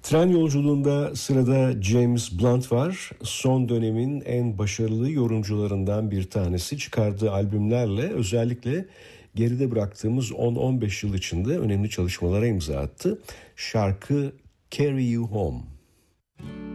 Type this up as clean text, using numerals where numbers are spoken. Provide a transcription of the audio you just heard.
Tren yolculuğunda sırada James Blunt var. Son dönemin en başarılı yorumcularından bir tanesi. Çıkardığı albümlerle özellikle geride bıraktığımız 10-15 yıl içinde önemli çalışmalara imza attı. Şarkı Carry You Home.